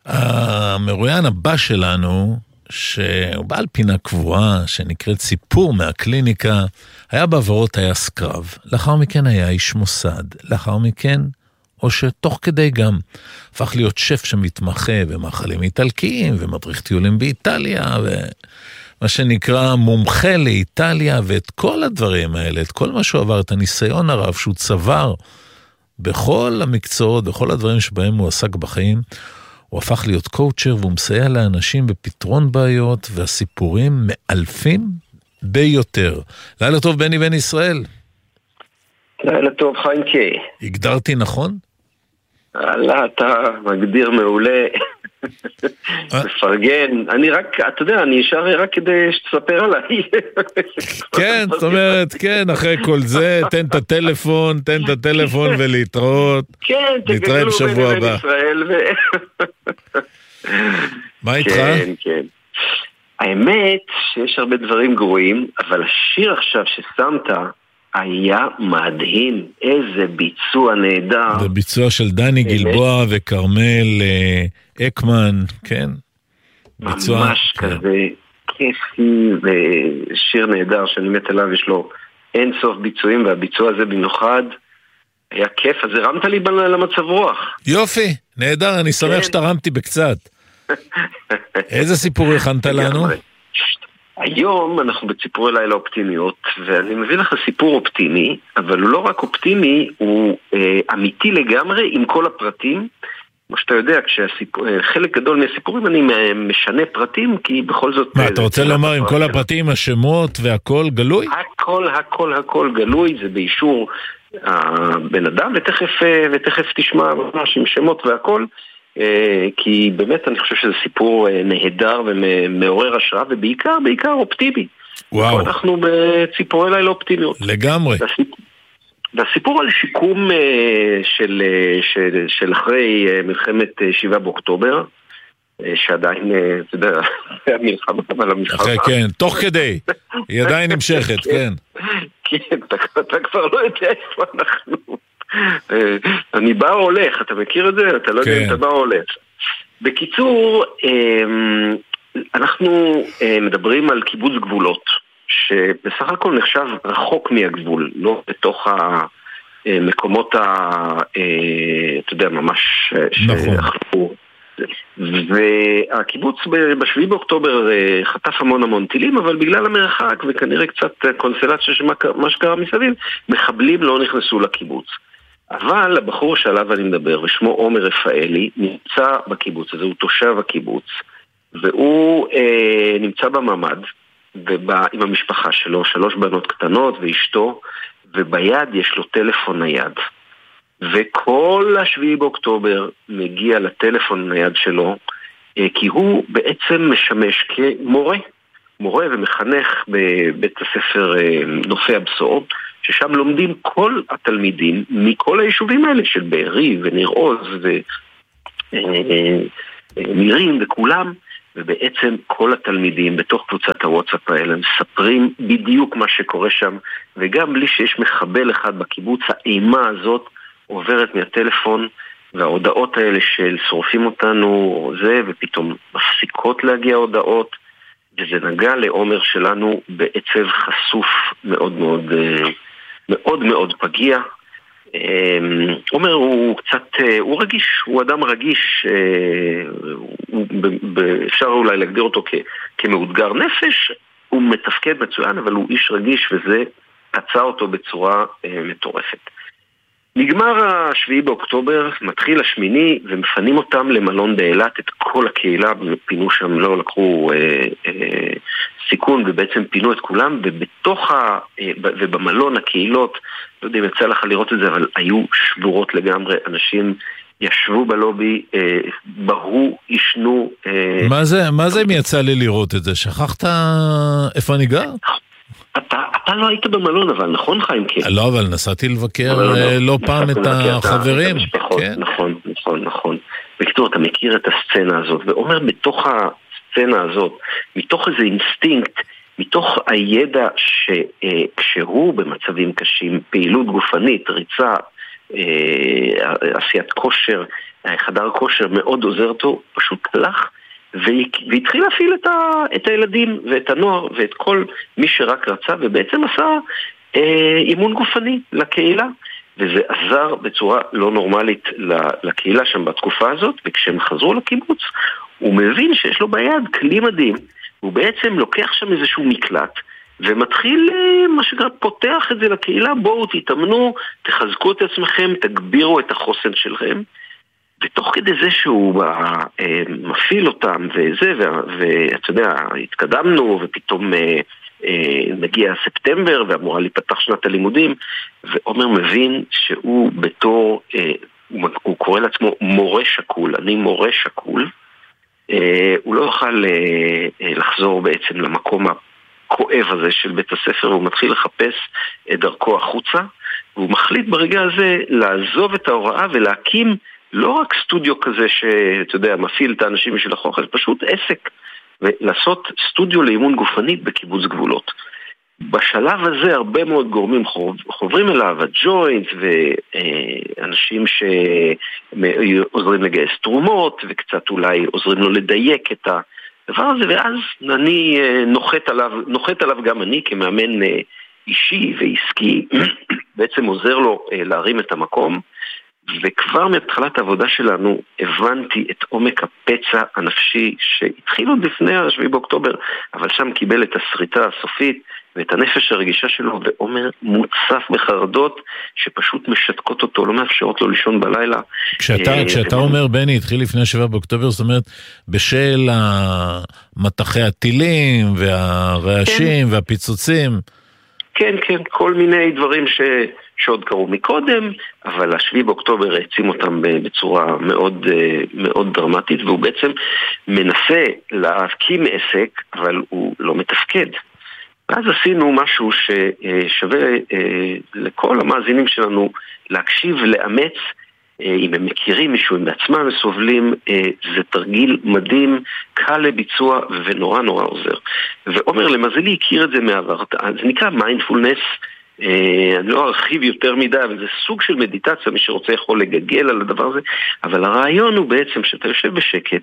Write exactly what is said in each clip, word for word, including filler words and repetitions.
המרואיין הבא שלנו, שהוא בעל פינה קבועה, שנקראת סיפור מהקליניקה, היה בעברות טייס קרב, לאחר מכן היה איש מוסד, לאחר מכן, או שתוך כדי גם, הפך להיות שף שמתמחה במאכלים איטלקיים, ומדריך טיולים באיטליה, ומה שנקרא מומחה לאיטליה, ואת כל הדברים האלה, את כל מה שהוא עבר, את הניסיון הרב שהוא צבר, בכל המקצועות, בכל הדברים שבהם הוא עסק בחיים, הוא הפך להיות קואוצ'ר, והוא מסייע לאנשים בפתרון בעיות, והסיפורים מאלפים ביותר. לילה טוב, בני בן ישראל. לילה טוב, חיים קיי. הגדרתי נכון? אללה, אתה מגדיר מעולה. מפרגן. אני רק, אתה יודע, אני אשאר רק כדי שתספר עליי. כן, זאת אומרת, כן, אחרי כל זה, תן את הטלפון, תן את הטלפון ולהתראות. כן, נתראה בשבוע הבא. מה איתך? כן, כן. האמת שיש הרבה דברים גרועים, אבל השיר עכשיו ששמת היה מדהים. איזה ביצוע נהדר. זה ביצוע של דני גלבוע וקרמל אקמן, כן? ממש כזה כיפי ושיר נהדר שאני מת עליו, יש לו אין סוף ביצועים, והביצוע הזה במיוחד היה כיף, אז הרמת לי למצב רוח. יופי, נהדר, אני שמח שתרמתי בקצת. איזה סיפור הכנת לנו? היום אנחנו בציפורי לילה אופטימיות, ואני מביא לך סיפור אופטימי, אבל הוא לא רק אופטימי, הוא אה, אמיתי לגמרי עם כל הפרטים. כמו שאתה יודע, חלק גדול מהסיפורים אני משנה פרטים, כי בכל זאת... מה, אתה רוצה לומר עם כל הפרטים, השמות והכל גלוי? הכל, הכל, הכל גלוי, זה באישור הבן אדם, ותכף, ותכף תשמע ממש עם שמות והכל, כי באמת אני חושב שזה סיפור נהדר ומעורר השראה, ובעיקר, בעיקר אופטימי. וואו. אנחנו בציפורי לילה אופטימיות. לגמרי. והסיפור על שיקום של, של, של אחרי מלחמת שבעה באוקטובר, שעדיין, אתה יודע, המלחמה, אבל המלחמה... אחרי, כן, תוך כדי, היא עדיין נמשכת, כן. כן, אתה, אתה כבר לא יודע איפה אנחנו. אני בא או הולך, אתה מכיר את זה? אתה לא יודע אם אתה בא או הולך. בקיצור, אנחנו מדברים על קיבוץ גבולות, שבסך הכל נחשב רחוק מהגבול, לא בתוך המקומות, אתה יודע, ממש שאחלו. והקיבוץ בשביעי באוקטובר חטף המון המון טילים, אבל בגלל המרחק וכנראה קצת קונסלציה של מה שקרה מסביב, מחבלים לא נכנסו לקיבוץ. אבל הבחור שעליו אני מדבר, ושמו עומר רפאלי, נמצא בקיבוץ הזה, הוא תושב הקיבוץ, והוא אה, נמצא בממד, ובא, עם המשפחה שלו, שלוש בנות קטנות ואשתו, וביד יש לו טלפון נייד. וכל השביעי באוקטובר מגיע לטלפון נייד שלו, אה, כי הוא בעצם משמש כמורה, מורה ומחנך בבית הספר אה, נופי הבשורות, ששם לומדים כל התלמידים מכל היישובים האלה של בארי וניר עוז ומירים וכולם, ובעצם כל התלמידים בתוך קבוצת הוואטסאפ האלה מספרים בדיוק מה שקורה שם, וגם בלי שיש מחבל אחד בקיבוץ, האימה הזאת עוברת מהטלפון, וההודעות האלה של שורפים אותנו זה, ופתאום מפסיקות להגיע הודעות, וזה נגע לעומר שלנו בעצב חשוף מאוד מאוד מאוד מאוד פגיע. עומר הוא קצת, הוא רגיש, הוא אדם רגיש, אפשר אולי להגדיר אותו כמאותגר נפש, הוא מתפקד מצוין, אבל הוא איש רגיש, וזה קצה אותו בצורה מטורפת. נגמר השביעי באוקטובר, מתחיל השמיני, ומפנים אותם למלון באילת, את כל הקהילה, פינו שם, לא לקחו אה, אה, סיכון, ובעצם פינו את כולם, ובתוך ה... אה, ובמלון הקהילות, לא יודע אם יצא לך לראות את זה, אבל היו שבורות לגמרי, אנשים ישבו בלובי, אה, בהו, ישנו... אה, מה זה, מה זה אם יצא לי לראות את זה? שכחת איפה אני גר? אתה, אתה לא היית במלון, אבל נכון חיים? כן. לא, אבל נסעתי לבקר לא, לא, לא פעם את החברים. כן. נכון, נכון, נכון. בקיצור, אתה מכיר את הסצנה הזאת, ואומר בתוך הסצנה הזאת, מתוך איזה אינסטינקט, מתוך הידע שכשהוא במצבים קשים, פעילות גופנית, ריצה, עשיית כושר, חדר כושר מאוד עוזר אותו, פשוט הלך והתחיל להפעיל את, ה, את הילדים ואת הנוער ואת כל מי שרק רצה, ובעצם עשה אה, אימון גופני לקהילה, וזה עזר בצורה לא נורמלית לקהילה שם בתקופה הזאת. וכשהם חזרו לקיבוץ הוא מבין שיש לו ביד כלי מדהים, הוא בעצם לוקח שם איזשהו מקלט ומתחיל מה שקרה, פותח את זה לקהילה, בואו תתאמנו, תחזקו את עצמכם, תגבירו את החוסן שלכם. ותוך כדי זה שהוא מפעיל אותם וזה, ואתה יודע, התקדמנו ופתאום מגיע ספטמבר ואמורה להיפתח שנת הלימודים, ועומר מבין שהוא בתור, הוא קורא לעצמו מורה שקול, אני מורה שקול, הוא לא יוכל לחזור בעצם למקום הכואב הזה של בית הספר, הוא מתחיל לחפש את דרכו החוצה, והוא מחליט ברגע הזה לעזוב את ההוראה ולהקים לא רק סטודיו כזה שאתה יודע, מפעיל את האנשים בשביל החוק, זה פשוט עסק, ולעשות סטודיו לאימון גופני בקיבוץ גבולות. בשלב הזה הרבה מאוד גורמים חוברים אליו, הג'וינט ואנשים שעוזרים לגייס תרומות, וקצת אולי עוזרים לו לדייק את הדבר הזה, ואז אני נוחת עליו, נוחת עליו גם אני כמאמן אישי ועסקי, בעצם עוזר לו להרים את המקום, וכבר מתחילת העבודה שלנו הבנתי את עומק הפצע הנפשי שהתחיל עוד לפני השביעי באוקטובר, אבל שם קיבל את הסריטה הסופית ואת הנפש הרגישה שלו, ועומר מוצף בחרדות שפשוט משתקות אותו, לא מאפשרות לו לישון בלילה. כשאתה, כשאתה אומר בני התחיל לפני השביעי באוקטובר, זאת אומרת בשל המטחי הטילים והרעשים והפיצוצים. כן, כן, כל מיני דברים ש... שעוד קרו מקודם, אבל השביעי באוקטובר העצים אותם בצורה מאוד, מאוד דרמטית, והוא בעצם מנסה להקים עסק, אבל הוא לא מתפקד. ואז עשינו משהו ששווה לכל המאזינים שלנו להקשיב, לאמץ, אם הם מכירים מישהו, אם בעצמם סובלים, זה תרגיל מדהים, קל לביצוע ונורא נורא עוזר. ועומר למזלי הכיר את זה מעבר, זה נקרא מיינדפולנס, אני לא ארחיב יותר מדי, אבל זה סוג של מדיטציה, מי שרוצה יכול לגגל על הדבר הזה, אבל הרעיון הוא בעצם שאתה יושב בשקט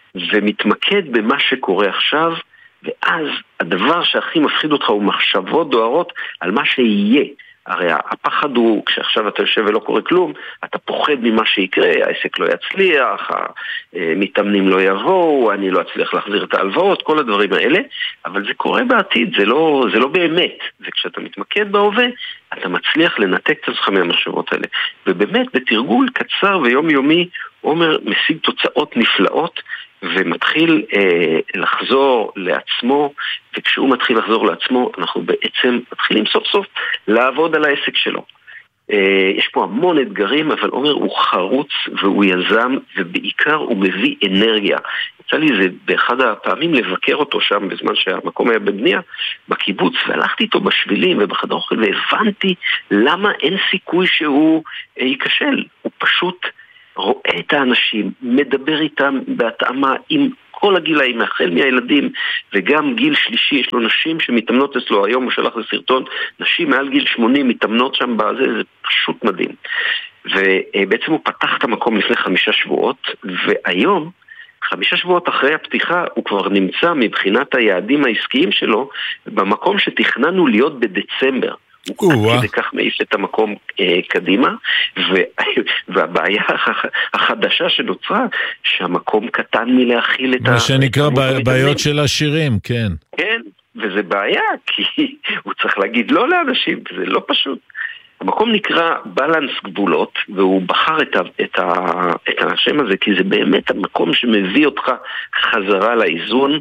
ומתמקד במה שקורה עכשיו, ואז הדבר שהכי מפחיד אותך הוא מחשבות דוארות על מה שיהיה. הרי הפחד הוא, כשעכשיו אתה יושב ולא קורה כלום, אתה פוחד ממה שיקרה, העסק לא יצליח, המתאמנים לא יבואו, אני לא אצליח להחזיר את ההלוואות, כל הדברים האלה, אבל זה קורה בעתיד, זה לא, זה לא באמת. וכשאתה מתמקד בהווה, אתה מצליח לנתק את עצמך מהמחשבות האלה. ובאמת, בתרגול קצר ויומיומי, עומר משיג תוצאות נפלאות, ומתחיל אה, לחזור לעצמו, וכשהוא מתחיל לחזור לעצמו, אנחנו בעצם מתחילים סוף סוף לעבוד על העסק שלו. אה, יש פה המון אתגרים, אבל עומר הוא חרוץ והוא יזם, ובעיקר הוא מביא אנרגיה. יצא לי זה באחד הפעמים לבקר אותו שם, בזמן שהמקום היה בבנייה, בקיבוץ, והלכתי איתו בשבילים ובחדר אוכל, והבנתי למה אין סיכוי שהוא אה, ייכשל. הוא פשוט רואה את האנשים, מדבר איתם בהתאמה עם כל הגילאים, החל מהילדים וגם גיל שלישי, יש לו נשים שמתאמנות אצלו, היום הוא שלח לסרטון, נשים מעל גיל שמונים מתאמנות שם בזה, זה פשוט מדהים. ובעצם הוא פתח את המקום לפני חמישה שבועות, והיום, חמישה שבועות אחרי הפתיחה, הוא כבר נמצא מבחינת היעדים העסקיים שלו, במקום שתכננו להיות בדצמבר. הוא כדי כך מעיף את המקום אה, קדימה, והבעיה החדשה שנוצרה, שהמקום קטן מלהכיל את מה שנקרא בעיות של השירים, כן. כן, וזה בעיה, כי הוא צריך להגיד לא לאנשים, זה לא פשוט. המקום נקרא בלנס גבולות, והוא בחר את, ה, את, ה, את השם הזה, כי זה באמת המקום שמביא אותך חזרה לאיזון,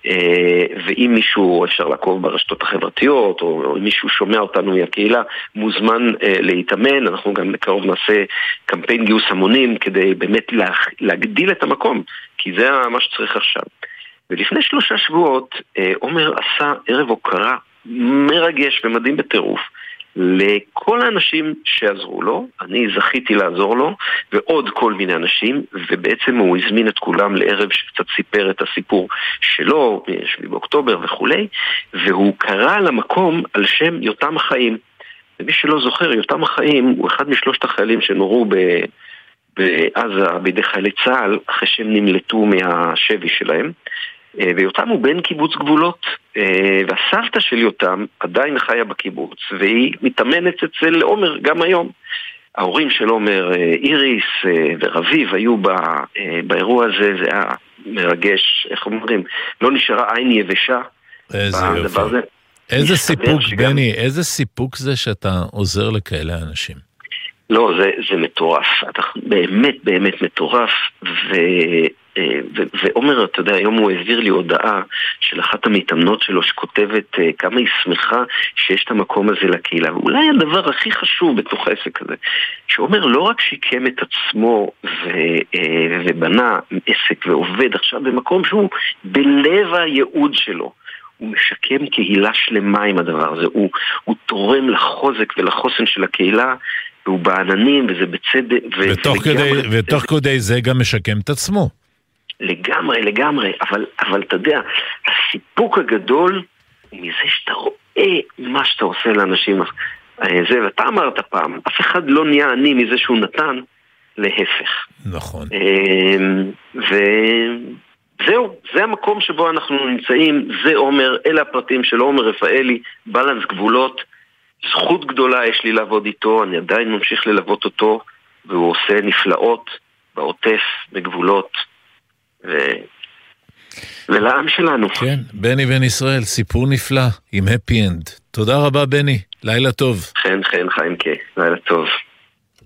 ואם מישהו אפשר לעקוב ברשתות החברתיות, או אם מישהו שומע אותנו מהקהילה, מוזמן להתאמן. אנחנו גם בקרוב נעשה קמפיין גיוס המונים, כדי באמת להגדיל את המקום, כי זה מה שצריך עכשיו. ולפני שלושה שבועות, עומר עשה ערב הוקרה מרגש ומדהים בטירוף, לכל האנשים שעזרו לו, אני זכיתי לעזור לו, ועוד כל מיני אנשים, ובעצם הוא הזמין את כולם לערב שקצת סיפר את הסיפור שלו, שבאוקטובר וכו', והוא קרא למקום על שם יותם החיים. ומי שלא זוכר, יותם החיים הוא אחד משלושת החיילים שנורו ב... בעזה בידי חיילי צה"ל אחרי שהם נמלטו מהשבי שלהם, ויותם הוא בן קיבוץ גבולות, והסבתא של יותם עדיין חיה בקיבוץ, והיא מתאמנת אצל עומר גם היום. ההורים של עומר, איריס ורביב, היו באירוע הזה, זה היה מרגש, איך אומרים, לא נשארה עין יבשה. איזה יופי. איזה סיפוק, בני, איזה סיפוק זה שאתה עוזר לכאלה אנשים? לא, זה, זה מטורף, אתה באמת באמת מטורף, ו, ו, ועומר, אתה יודע, היום הוא העביר לי הודעה של אחת המתאמנות שלו שכותבת כמה היא שמחה שיש את המקום הזה לקהילה, ואולי הדבר הכי חשוב בתוך העסק הזה, שעומר לא רק שיקם את עצמו ו, ובנה עסק ועובד עכשיו במקום שהוא בלב הייעוד שלו, הוא משקם קהילה שלמה עם הדבר הזה, הוא, הוא תורם לחוזק ולחוסן של הקהילה, והוא בעננים, וזה בצדק... ותוך כדי, ותוך כדי זה גם משקם את עצמו. לגמרי, לגמרי, אבל, אבל אתה יודע, הסיפוק הגדול הוא מזה שאתה רואה מה שאתה עושה לאנשים. זה, ואתה אמרת פעם, אף אחד לא נהיה עני מזה שהוא נתן, להפך. נכון. וזהו, זה המקום שבו אנחנו נמצאים, זה עומר, אלה הפרטים של עומר רפאלי, בלנס גבולות, זכות גדולה יש לי לעבוד איתו, אני עדיין ממשיך ללוות אותו, והוא עושה נפלאות בעוטף, בגבולות, ו... ולעם שלנו. כן, בני בן ישראל, סיפור נפלא, עם הפי אנד. תודה רבה בני, לילה טוב. חן חן חיים כה, לילה טוב.